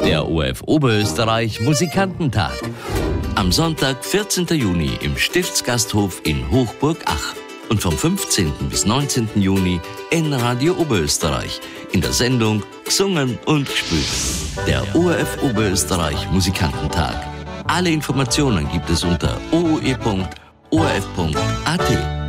Der ORF Oberösterreich Musikantentag. Am Sonntag, 14. Juni im Stiftsgasthof in Hochburg-Ach. Und vom 15. bis 19. Juni in Radio Oberösterreich in der Sendung Gesungen und Gespielt. Der ORF Oberösterreich Musikantentag. Alle Informationen gibt es unter ooe.orf.at.